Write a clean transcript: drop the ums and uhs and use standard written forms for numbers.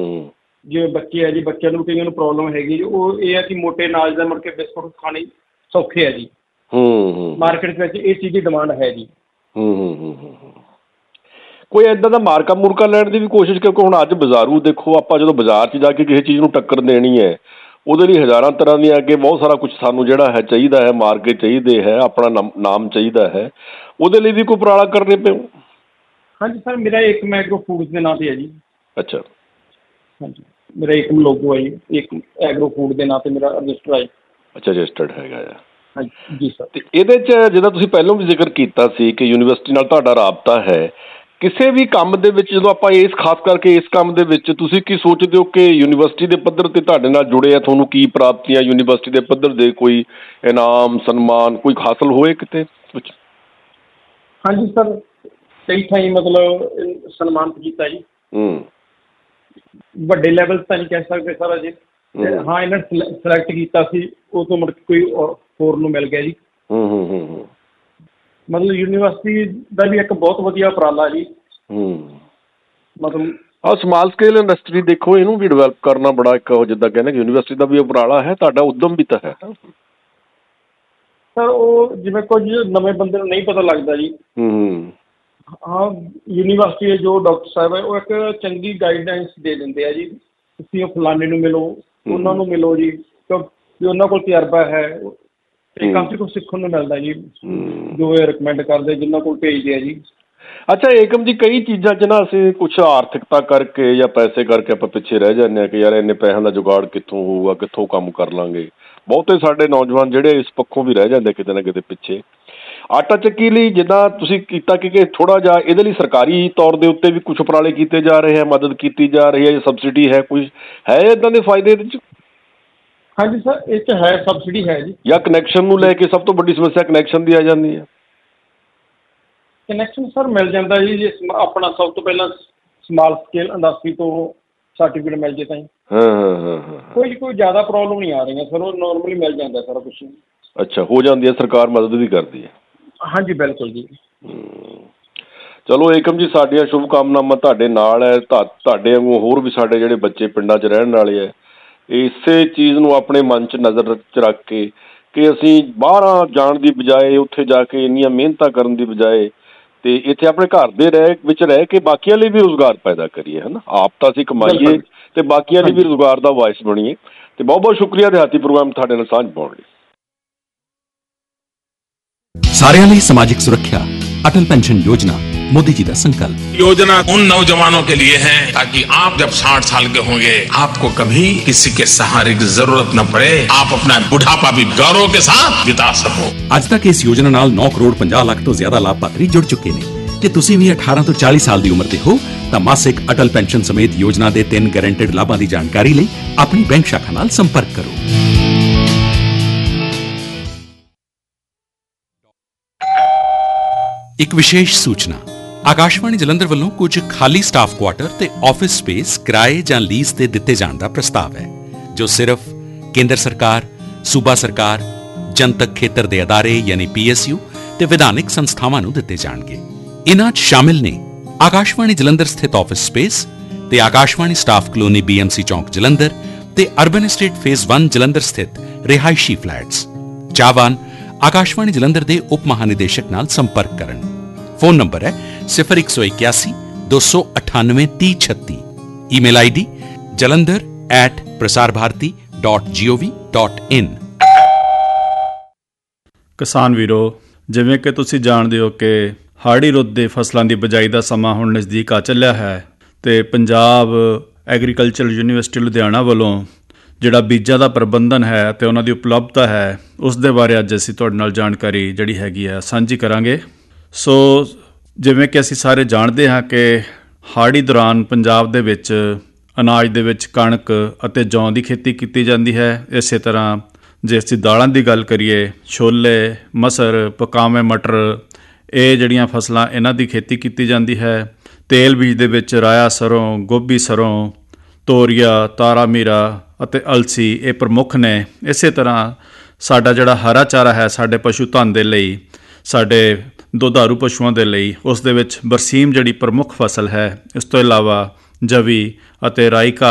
ਜਿਵੇਂ ਬੱਚੇ ਆ ਜੀ, ਬੱਚਿਆਂ ਨੂੰ ਕਈਆਂ ਨੂੰ ਪ੍ਰੋਬਲਮ ਹੈਗੀ ਜੀ, ਉਹ ਇਹ ਹੈ ਕਿ ਮੋਟੇ ਅਨਾਜ ਦਾ ਮੁੜ ਕੇ ਬਿਸਕੁਟ ਖਾਣੇ ਸੌਖੇ ਆ ਜੀ। ਮਾਰਕੀਟ ਵਿੱਚ ਇਹ ਚੀਜ਼ ਦੀ ਡਿਮਾਂਡ ਹੈ ਜੀ। ਕੋਈ ਇੱਦਾਂ ਦਾ ਮਾਰਕਾ ਮੁਰਕਾ ਲੈਣ ਦੀ ਵੀ ਕੋਸ਼ਿਸ਼, ਕਿਉਂਕਿ ਹੁਣ ਅੱਜ ਬਾਜ਼ਾਰੂ ਦੇਖੋ, ਆਪਾਂ ਜਦੋਂ ਬਾਜ਼ਾਰ 'ਚ ਜਾ ਕੇ ਕਿਸੇ ਚੀਜ਼ ਨੂੰ ਟੱਕਰ ਦੇਣੀ ਹੈ, ਉਹਦੇ ਲਈ ਹਜ਼ਾਰਾਂ ਤਰ੍ਹਾਂ ਦੀਆਂ ਅੱਗੇ ਬਹੁਤ ਸਾਰਾ ਕੁਛ ਸਾਨੂੰ ਜਿਹੜਾ ਹੈ ਚਾਹੀਦਾ ਹੈ, ਮਾਰਕੇ ਚਾਹੀਦੇ ਹੈ, ਆਪਣਾ ਨਾਮ ਚਾਹੀਦਾ ਹੈ, ਉਹਦੇ ਲਈ ਵੀ ਕੋਈ ਉਪਰਾਲਾ ਕਰਨੇ ਪਏ? ਹਾਂਜੀ ਸਰ, ਮੇਰਾ ਏਕਮ ਐਗਰੋ ਫੂਡਸ ਦੇ ਨਾਂ 'ਤੇ ਹੈ ਜੀ। ਅੱਛਾ। ਹਾਂਜੀ, ਮੇਰਾ ਏਕਮ ਲੋਗੋ ਹੈ ਜੀ, ਏਕਮ ਐਗਰੋ ਫੂਡ ਦੇ ਨਾਂ 'ਤੇ ਮੇਰਾ ਰਜਿਸਟਰ ਹੈ। ਅੱਛਾ, ਰਜਿਸਟਰਡ ਹੈਗਾ ਆ। ਹਾਂਜੀ ਜੀ ਸਰ। ਅਤੇ ਇਹਦੇ 'ਚ ਜਿੱਦਾਂ ਤੁਸੀਂ ਪਹਿਲਾਂ ਵੀ ਜ਼ਿਕਰ ਕੀਤਾ ਸੀ ਕਿ ਯੂਨੀਵਰਸਿਟੀ ਨਾਲ ਤੁਹਾਡਾ ਰਾਬਤਾ ਹੈ, ਕਿਸੇ ਵੀ ਕੰਮ ਦੇ ਵਿੱਚ ਜਦੋਂ ਆਪਾਂ ਖਾਸ ਕਰਕੇ ਇਸ ਕੰਮ ਦੇ ਵਿੱਚ ਤੁਸੀਂ ਕੀ ਸੋਚਦੇ ਹੋ ਕਿ ਯੂਨੀਵਰਸਿਟੀ ਦੇ ਪੱਧਰ 'ਤੇ ਤੁਹਾਡੇ ਨਾਲ ਜੁੜੇ ਆ, ਤੁਹਾਨੂੰ ਕੀ ਪ੍ਰਾਪਤੀਆਂ ਯੂਨੀਵਰਸਿਟੀ ਦੇ ਪੱਧਰ ਦੇ ਕੋਈ ਇਨਾਮ ਸਨਮਾਨ ਕੋਈ ਹਾਸਲ ਹੋਏ ਕਿਤੇ ਕੁਛ? ਹਾਂਜੀ ਸਰ, ਕਈ ਥਾਈਂ ਮਤਲਬ ਸਨਮਾਨਿਤ ਕੀਤਾ ਜੀ। ਵੱਡੇ ਲੈਵਲ ਤਾਂ ਨਹੀਂ ਕਹਿ ਸਕਦੇ ਸਰ ਅਜੇ। ਹਾਂ, ਇਹਨਾਂ ਨੇ ਸਿਲੈਕਟ ਕੀਤਾ ਸੀ, ਉਹ ਤੋਂ ਮੁੜ ਕੇ ਕੋਈ ਹੋਰ ਨੂੰ ਮਿਲ ਗਿਆ ਜੀ। ਮਤਲਬ ਯੂਨੀਵਰਸਿਟੀ ਦਾ ਵੀ ਇੱਕ ਬਹੁਤ ਵਧੀਆ ਉਪਰਾਲਾ ਜੀ। ਮਤਲਬ ਸਮਾਲ ਸਕੇਲ ਇੰਡਸਟਰੀ ਦੇਖੋ, ਇਹਨੂੰ ਵੀ ਡਿਵੈਲਪ ਕਰਨਾ ਬੜਾ ਇੱਕ ਜਿੱਦਾਂ ਕਹਿੰਦੇ ਯੂਨੀਵਰਸਿਟੀ ਦਾ ਵੀ ਉਪਰਾਲਾ ਹੈ, ਤੁਹਾਡਾ ਉੱਦਮ ਵੀ ਤਾਂ ਹੈ ਸਰ। ਉਹ ਜਿਵੇਂ ਕੁਝ ਨਵੇਂ ਬੰਦੇ ਨੂੰ ਨਹੀਂ ਪਤਾ ਲੱਗਦਾ ਜੀ। ਹਾਂ, ਯੂਨੀਵਰਸਿਟੀ ਦੇ ਜੋ ਡਾਕਟਰ ਸਾਹਿਬ ਹੈ ਉਹ ਇੱਕ ਚੰਗੀ ਗਾਈਡਲਾਈਨਸ ਦੇ ਦਿੰਦੇ ਆ ਜੀ, ਤੁਸੀਂ ਉਹ ਫਲਾਣੇ ਨੂੰ ਮਿਲੋ, ਉਹਨਾਂ ਨੂੰ ਮਿਲੋ ਜੀ, ਕਿਉਂਕਿ ਉਹਨਾਂ ਕੋਲ ਤਜਰਬਾ ਹੈ ਅਤੇ ਕਾਫੀ ਕੁਛ ਸਿੱਖਣ ਨੂੰ ਮਿਲਦਾ ਜੀ, ਜੋ ਇਹ ਰਿਕਮੈਂਡ ਕਰਦੇ ਜਿਨ੍ਹਾਂ ਕੋਲ ਭੇਜਦੇ ਆ ਜੀ। ਅੱਛਾ ਏਕਮ ਜੀ, ਕਈ ਚੀਜ਼ਾਂ 'ਚ ਨਾ ਅਸੀਂ ਕੁਛ ਆਰਥਿਕਤਾ ਕਰਕੇ ਜਾਂ ਪੈਸੇ ਕਰਕੇ ਆਪਾਂ ਪਿੱਛੇ ਰਹਿ ਜਾਂਦੇ ਹਾਂ ਕਿ ਯਾਰ ਇੰਨੇ ਪੈਸਿਆਂ ਦਾ ਜੁਗਾੜ ਕਿੱਥੋਂ ਹੋਊਗਾ, ਕਿੱਥੋਂ ਕੰਮ ਕਰ ਲਾਂਗੇ। ਬਹੁਤੇ ਸਾਡੇ ਨੌਜਵਾਨ ਜਿਹੜੇ ਇਸ ਪੱਖੋਂ ਵੀ ਰਹਿ ਜਾਂਦੇ ਕਿਤੇ ਨਾ ਕਿਤੇ ਪਿੱਛੇ। ਆਟਾ ਚੱਕੀ ਲਈ ਜਿੱਦਾਂ ਤੁਸੀਂ ਕੀਤਾ ਕਿ ਥੋੜ੍ਹਾ ਜਿਹਾ ਇਹਦੇ ਲਈ ਸਰਕਾਰੀ ਤੌਰ ਦੇ ਉੱਤੇ ਵੀ ਕੁਛ ਉਪਰਾਲੇ ਕੀਤੇ ਜਾ ਰਹੇ ਹੈ, ਮਦਦ ਕੀਤੀ ਜਾ ਰਹੀ ਹੈ ਜਾਂ ਸਬਸਿਡੀ ਹੈ, ਕੋਈ ਹੈ ਇੱਦਾਂ ਦੇ ਫਾਇਦੇ ਇਹਦੇ 'ਚ? ਹਾਂਜੀ ਸਰ, ਇਹ 'ਚ ਹੈ, ਸਬਸਿਡੀ ਹੈ ਜੀ। ਜਾਂ ਕਨੈਕਸ਼ਨ ਨੂੰ ਲੈ ਕੇ ਸਭ ਤੋਂ ਵੱਡੀ ਸਮੱਸਿਆ ਕਨੈਕਸ਼ਨ ਦੀ ਆ ਜਾਂਦੀ ਹੈ? ਕਨੈਕਸ਼ਨ ਸਰ ਮਿਲ ਜਾਂਦਾ ਜੀ, ਜੇ ਆਪਣਾ ਸਭ ਤੋਂ ਪਹਿਲਾਂ ਸਮਾਲ ਸਕੇਲ ਇੰਡਸਟਰੀ ਤੋਂ ਸਰਟੀਫਿਕੇਟ ਮਿਲ ਜੇ ਤਾਂ ਜੀ। ਕੋਈ ਜ਼ਿਆਦਾ ਪ੍ਰੋਬਲਮ ਨਹੀਂ ਆ ਰਹੀਆਂ ਸਰ, ਉਹ ਨੋਰਮਲੀ ਮਿਲ ਜਾਂਦਾ ਸਾਰਾ ਕੁਛ। ਅੱਛਾ, ਹੋ ਜਾਂਦੀ ਹੈ, ਸਰਕਾਰ ਮਦਦ ਵੀ ਕਰਦੀ ਹੈ? ਹਾਂਜੀ ਬਿਲਕੁਲ ਜੀ। ਚਲੋ ਏਕਮ ਜੀ, ਸਾਡੀਆਂ ਸ਼ੁਭ ਕਾਮਨਾਵਾਂ ਤੁਹਾਡੇ ਨਾਲ ਹੈ। ਤੁਹਾਡੇ ਵਾਂਗੂ ਹੋਰ ਵੀ ਸਾਡੇ ਜਿਹੜੇ ਬੱਚੇ ਪਿੰਡਾਂ 'ਚ ਰਹਿਣ ਵਾਲੇ ਹੈ, ਇਸੇ ਚੀਜ਼ ਨੂੰ ਆਪਣੇ ਮਨ 'ਚ ਨਜ਼ਰ 'ਚ ਰੱਖ ਕੇ ਕਿ ਅਸੀਂ ਬਾਹਰ ਜਾਣ ਦੀ ਬਜਾਏ, ਉੱਥੇ ਜਾ ਕੇ ਇੰਨੀਆਂ ਮਿਹਨਤਾਂ ਕਰਨ ਦੀ ਬਜਾਏ ਅਤੇ ਇੱਥੇ ਆਪਣੇ ਘਰ ਦੇ ਵਿੱਚ ਰਹਿ ਕੇ ਬਾਕੀਆਂ ਲਈ ਵੀ ਰੁਜ਼ਗਾਰ ਪੈਦਾ ਕਰੀਏ, ਹੈ ਨਾ। ਆਪ ਤਾਂ ਅਸੀਂ ਕਮਾਈਏ ਅਤੇ ਬਾਕੀਆਂ ਲਈ ਵੀ ਰੁਜ਼ਗਾਰ ਦਾ ਵਾਇਸ ਬਣੀਏ। ਅਤੇ ਬਹੁਤ ਬਹੁਤ ਸ਼ੁਕਰੀਆ ਦਿਹਾਤੀ ਪ੍ਰੋਗਰਾਮ ਤੁਹਾਡੇ ਨਾਲ ਸਾਂਝ ਪਾਉਣ ਲਈ। ਸਾਰਿਆਂ ਲਈ ਸਮਾਜਿਕ ਸੁਰੱਖਿਆ, अटल पेंशन योजना मोदी जी का संकल्प। योजना उन नौजवानों के लिए है ताकि आप जब 60 साल के होंगे आपको कभी किसी के सहारे की जरूरत न पड़े, आप अपना बुढ़ापा भी गौरव के साथ बिता सको। ਅੱਜ तक इस योजना नाल 9 करोड़ 50 ਲੱਖ ਤੋਂ ਜ਼ਿਆਦਾ ਲਾਭਪਾਤਰੀ ਜੁੜ ਚੁੱਕੇ ਨੇ। ਜੇ ਤੁਸੀਂ ਵੀ 18 ਤੋਂ 40 ਸਾਲ ਦੀ ਉਮਰ ਦੇ ਹੋ ਤਾਂ ਮਾਸਿਕ ਅਟਲ ਪੈਨਸ਼ਨ ਸਮੇਤ ਯੋਜਨਾ ਦੇ 3 ਗਾਰੰਟਿਡ ਲਾਭਾਂ ਦੀ ਜਾਣਕਾਰੀ ਲਈ ਆਪਣੀ ਬੈਂਕ ਸ਼ਾਖਾ ਨਾਲ ਸੰਪਰਕ ਕਰੋ। ਇੱਕ ਵਿਸ਼ੇਸ਼ ਸੂਚਨਾ, ਆਕਾਸ਼ਵਾਣੀ ਜਲੰਧਰ ਵੱਲੋਂ ਕੁਝ ਖਾਲੀ ਸਟਾਫ ਕੁਆਟਰ ਤੇ ਆਫਿਸ ਸਪੇਸ ਕਿਰਾਏ ਜਾਂ ਲੀਜ਼ ਤੇ ਦਿੱਤੇ ਜਾਣ ਦਾ ਪ੍ਰਸਤਾਵ ਹੈ, ਜੋ ਸਿਰਫ ਕੇਂਦਰ ਸਰਕਾਰ, ਸੂਬਾ ਸਰਕਾਰ, ਜਨਤਕ ਖੇਤਰ ਦੇ ਅਦਾਰੇ ਯਾਨੀ PSU ਤੇ ਵਿਧਾਨਿਕ ਸੰਸਥਾਵਾਂ ਨੂੰ ਦਿੱਤੇ ਜਾਣਗੇ। ਇਨ੍ਹਾਂ 'ਚ ਸ਼ਾਮਿਲ ਨੇ ਆਕਾਸ਼ਵਾਣੀ ਜਲੰਧਰ ਸਥਿਤ ਆਫਿਸ ਸਪੇਸ ਤੇ ਆਕਾਸ਼ਵਾਣੀ ਸਟਾਫ ਕਲੋਨੀ BMC ਚੌਂਕ ਜਲੰਧਰ ਤੇ ਅਰਬਨ ਐਸਟੇਟ ਫੇਜ਼ 1 ਜਲੰਧਰ ਸਥਿਤ ਰਿਹਾਇਸ਼ੀ ਫਲੈਟਸ। ਚਾਹਵਾਨ ਆਕਾਸ਼ਵਾਣੀ ਜਲੰਧਰ ਦੇ ਉਪ ਮਹਾਨਿਦੇਸ਼ਕ ਨਾਲ ਸੰਪਰਕ ਕਰਨ। ਫੋਨ ਨੰਬਰ ਹੈ 0181 298 3036। Email ID jalandhar@prasarbharati.gov.in। ਕਿਸਾਨ ਵੀਰੋ, ਜਿਵੇਂ ਕਿ ਤੁਸੀਂ ਜਾਣਦੇ ਹੋ ਕਿ ਹਾੜੀ ਰੁੱਤ ਦੇ ਫਸਲਾਂ ਦੀ ਬਿਜਾਈ ਦਾ ਸਮਾਂ ਹੁਣ ਨਜ਼ਦੀਕ ਆ ਚੱਲਿਆ ਹੈ ਅਤੇ ਪੰਜਾਬ ਐਗਰੀਕਲਚਰ ਯੂਨੀਵਰਸਿਟੀ ਲੁਧਿਆਣਾ ਵੱਲੋਂ ਜਿਹੜਾ ਬੀਜਾਂ ਦਾ ਪ੍ਰਬੰਧਨ ਹੈ ਅਤੇ ਉਹਨਾਂ ਦੀ ਉਪਲਬਧਤਾ ਹੈ, ਉਸ ਦੇ ਬਾਰੇ ਅੱਜ ਅਸੀਂ ਤੁਹਾਡੇ ਨਾਲ ਜਾਣਕਾਰੀ ਜਿਹੜੀ ਹੈਗੀ ਹੈ ਸਾਂਝੀ ਕਰਾਂਗੇ। ਸੋ ਜਿਵੇਂ ਕਿ ਅਸੀਂ ਸਾਰੇ ਜਾਣਦੇ ਹਾਂ ਕਿ ਹਾੜੀ ਦੌਰਾਨ ਪੰਜਾਬ ਦੇ ਵਿੱਚ ਅਨਾਜ ਦੇ ਵਿੱਚ ਕਣਕ ਅਤੇ ਜੌਂ ਦੀ ਖੇਤੀ ਕੀਤੀ ਜਾਂਦੀ ਹੈ। ਇਸੇ ਤਰ੍ਹਾਂ ਜੇ ਅਸੀਂ ਦਾਲਾਂ ਦੀ ਗੱਲ ਕਰੀਏ, ਛੋਲੇ, ਮਸਰ, ਪਕਾਵੇਂ ਮਟਰ, ਇਹ ਜਿਹੜੀਆਂ ਫਸਲਾਂ ਇਹਨਾਂ ਦੀ ਖੇਤੀ ਕੀਤੀ ਜਾਂਦੀ ਹੈ। ਤੇਲ ਬੀਜ ਦੇ ਵਿੱਚ ਰਾਇਆ ਸਰੋਂ, ਗੋਭੀ ਸਰੋਂ, ਤੋਰੀਆ, ਤਾਰਾ ਮੀਰਾ ਅਤੇ ਅਲਸੀ ਇਹ ਪ੍ਰਮੁੱਖ ਨੇ। ਇਸੇ ਤਰ੍ਹਾਂ ਸਾਡਾ ਜਿਹੜਾ ਹਰਾ ਚਾਰਾ ਹੈ ਸਾਡੇ ਪਸ਼ੂ ਧਨ ਦੇ ਲਈ, ਸਾਡੇ ਦੁਧਾਰੂ ਪਸ਼ੂਆਂ ਦੇ ਲਈ, ਉਸ ਦੇ ਵਿੱਚ ਬਰਸੀਮ ਜਿਹੜੀ ਪ੍ਰਮੁੱਖ ਫਸਲ ਹੈ। ਇਸ ਤੋਂ ਇਲਾਵਾ ਜਵੀ ਅਤੇ ਰਾਈ ਘਾਹ